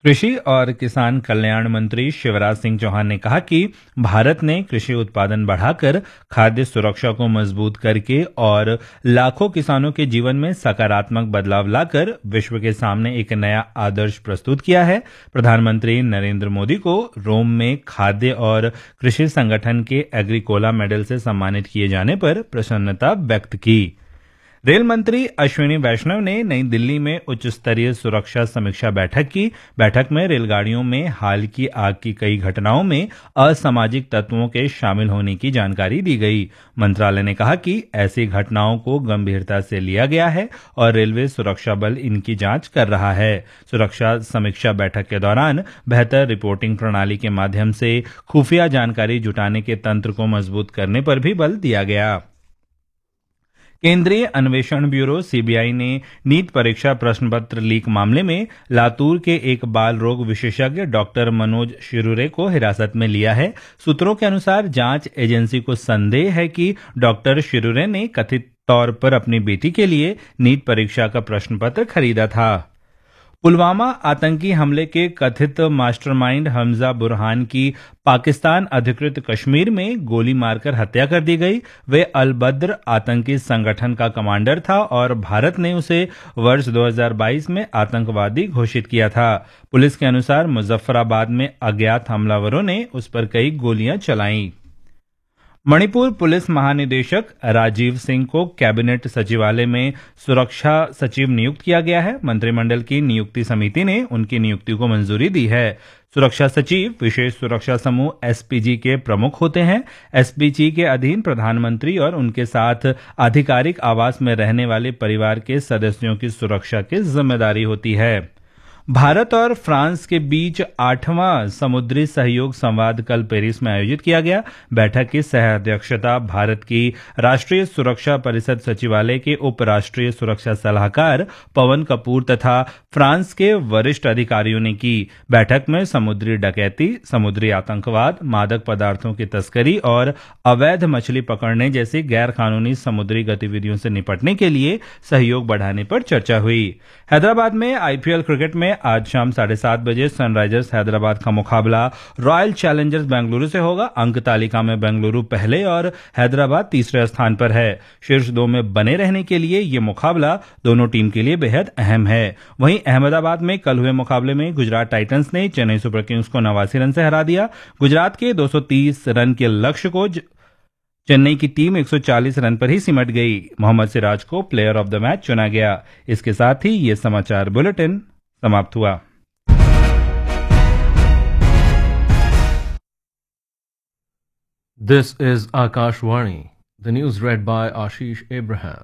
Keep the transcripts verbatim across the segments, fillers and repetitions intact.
कृषि और किसान कल्याण मंत्री शिवराज सिंह चौहान ने कहा कि भारत ने कृषि उत्पादन बढ़ाकर खाद्य सुरक्षा को मजबूत करके और लाखों किसानों के जीवन में सकारात्मक बदलाव लाकर विश्व के सामने एक नया आदर्श प्रस्तुत किया है। प्रधानमंत्री नरेंद्र मोदी को रोम में खाद्य और कृषि संगठन के एग्रीकोला मेडल से सम्मानित किए जाने पर प्रसन्नता व्यक्त की। रेल मंत्री अश्विनी वैष्णव ने नई दिल्ली में उच्च स्तरीय सुरक्षा समीक्षा बैठक की। बैठक में रेलगाड़ियों में हाल की आग की कई घटनाओं में असामाजिक तत्वों के शामिल होने की जानकारी दी गई। मंत्रालय ने कहा कि ऐसी घटनाओं को गंभीरता से लिया गया है और रेलवे सुरक्षा बल इनकी जांच कर रहा है। सुरक्षा समीक्षा बैठक के दौरान बेहतर रिपोर्टिंग प्रणाली के माध्यम से खुफिया जानकारी जुटाने के तंत्र को मजबूत करने पर भी बल दिया गया। केंद्रीय अन्वेषण ब्यूरो सीबीआई ने नीट परीक्षा प्रश्न पत्र लीक मामले में लातूर के एक बाल रोग विशेषज्ञ डॉक्टर मनोज शिरूरे को हिरासत में लिया है। सूत्रों के अनुसार जांच एजेंसी को संदेह है कि डॉक्टर शिरूरे ने कथित तौर पर अपनी बेटी के लिए नीट परीक्षा का प्रश्न पत्र खरीदा था। पुलवामा आतंकी हमले के कथित मास्टरमाइंड हमजा बुरहान की पाकिस्तान अधिकृत कश्मीर में गोली मारकर हत्या कर दी गई। वे अल बद्र आतंकी संगठन का कमांडर था और भारत ने उसे वर्ष दो हज़ार बाईस में आतंकवादी घोषित किया था। पुलिस के अनुसार मुजफ्फराबाद में अज्ञात हमलावरों ने उस पर कई गोलियां चलाईं। मणिपुर पुलिस महानिदेशक राजीव सिंह को कैबिनेट सचिवालय में सुरक्षा सचिव नियुक्त किया गया है। मंत्रिमंडल की नियुक्ति समिति ने उनकी नियुक्ति को मंजूरी दी है। सुरक्षा सचिव विशेष सुरक्षा समूह एसपीजी के प्रमुख होते हैं। एसपीजी के अधीन प्रधानमंत्री और उनके साथ आधिकारिक आवास में रहने वाले परिवार के सदस्यों की सुरक्षा की जिम्मेदारी होती है। भारत और फ्रांस के बीच आठवां समुद्री सहयोग संवाद कल पेरिस में आयोजित किया गया। बैठक की सह अध्यक्षता भारत की राष्ट्रीय सुरक्षा परिषद सचिवालय के उप राष्ट्रीय सुरक्षा सलाहकार पवन कपूर तथा फ्रांस के वरिष्ठ अधिकारियों ने की। बैठक में समुद्री डकैती, समुद्री आतंकवाद, मादक पदार्थों की तस्करी और अवैध मछली पकड़ने जैसी गैर कानूनी समुद्री गतिविधियों से निपटने के लिए सहयोग बढ़ाने पर चर्चा हुई। हैदराबाद में आईपीएल क्रिकेट में आज शाम साढ़े सात बजे सनराइजर्स हैदराबाद का मुकाबला रॉयल चैलेंजर्स बेंगलुरु से होगा। अंक तालिका में बेंगलुरु पहले और हैदराबाद तीसरे स्थान पर है। शीर्ष दो में बने रहने के लिए ये मुकाबला दोनों टीम के लिए बेहद अहम है। वहीं अहमदाबाद में कल हुए मुकाबले में गुजरात टाइटंस ने चेन्नई सुपर किंग्स को नवासी रन से हरा दिया। गुजरात के दो सौ तीस रन के लक्ष्य को चेन्नई की टीम एक सौ चालीस रन पर ही सिमट गई। मोहम्मद सिराज को प्लेयर ऑफ द मैच चुना गया। इसके साथ ही ये समाचार बुलेटिन समाप्त हुआ। This is Akashvani. The news read by Ashish Abraham.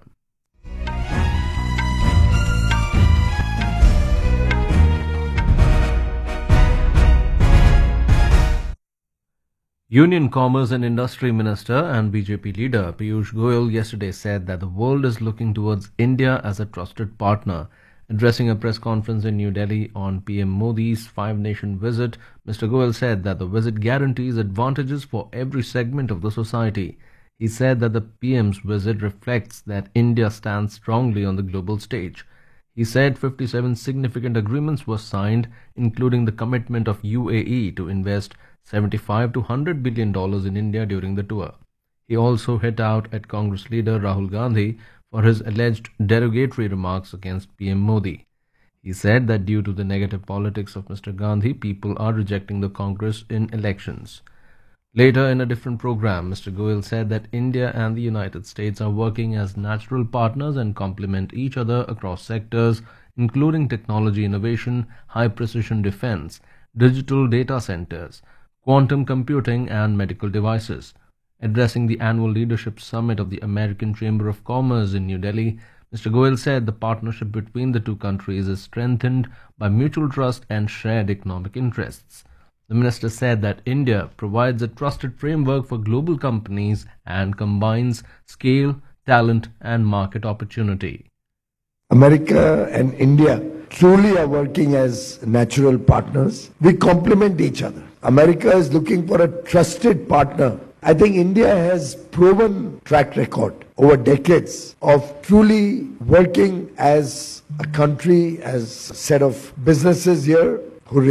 Union Commerce and Industry Minister and B J P leader Piyush Goyal yesterday said that the world is looking towards India as a trusted partner. Addressing a press conference in New Delhi on P M Modi's five-nation visit, Mister Goyal said that the visit guarantees advantages for every segment of the society. He said that the P M's visit reflects that India stands strongly on the global stage. He said fifty-seven significant agreements were signed, including the commitment of U A E to invest seventy-five to one hundred billion dollars in India during the tour. He also hit out at Congress leader Rahul Gandhi for his alleged derogatory remarks against P M Modi. He said that due to the negative politics of Mister Gandhi, people are rejecting the Congress in elections. Later, in a different program, Mister Goyal said that India and the United States are working as natural partners and complement each other across sectors, including technology innovation, high-precision defense, digital data centers, quantum computing, and medical devices. Addressing the annual leadership summit of the American Chamber of Commerce in New Delhi, Mister Goyal said the partnership between the two countries is strengthened by mutual trust and shared economic interests. The minister said that India provides a trusted framework for global companies and combines scale, talent, and market opportunity. America and India truly are working as natural partners. We complement each other. America is looking for a trusted partner. I think India has proven track record over decades of truly working as a country, as a set of businesses here.